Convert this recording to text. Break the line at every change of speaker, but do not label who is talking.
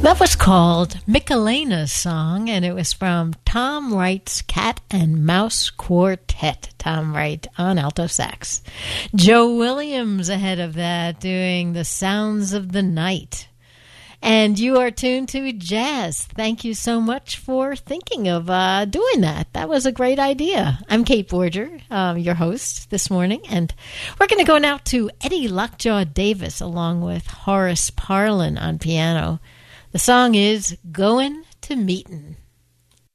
That was called Michelena's Song, and it was from Tom Wright's Cat and Mouse Quartet. Tom Wright on alto sax. Joe Williams ahead of that doing The Sounds of the Night. And you are tuned to jazz. Thank you so much for thinking of doing that. That was a great idea. I'm Kate Borger, your host this morning, and we're going to go now to Eddie Lockjaw Davis along with Horace Parlan on piano. The song is Goin' to Meetin'.